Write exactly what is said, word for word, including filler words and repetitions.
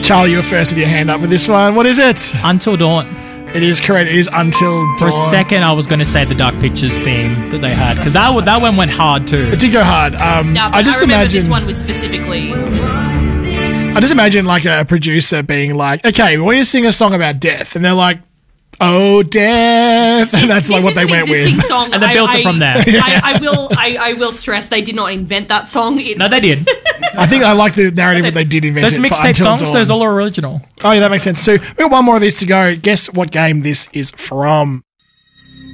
Charlie, you were first with your hand up with this one. What is it? Until Dawn. It is correct. It is Until Dawn. For a second, I was going to say the Dark Pictures theme that they had, because that, that one went hard too. It did go hard. Um, No, but I just I remember imagine this one was specifically... I just imagine like a producer being like, "Okay, we want you to sing a song about death," and they're like, "Oh, death," and that's like This what is they an went existing with. Song. And they I- built it I- from there. I, I will. I, I will stress they did not invent that song. It, No, they did. I think I like the narrative that they did invent. Those it for mixtape Until songs, Dawn. those all original. Oh yeah, that makes sense too. We got one more of these to go. Guess what game this is from?